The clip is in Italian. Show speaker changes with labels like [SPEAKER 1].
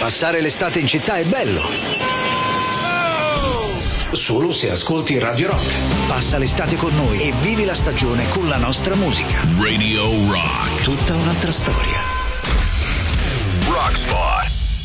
[SPEAKER 1] Passare l'estate in città è bello. Solo se ascolti Radio Rock. Passa l'estate con noi e vivi la stagione con la nostra musica.
[SPEAKER 2] Radio Rock.
[SPEAKER 1] Tutta un'altra storia.
[SPEAKER 2] Rock Spot.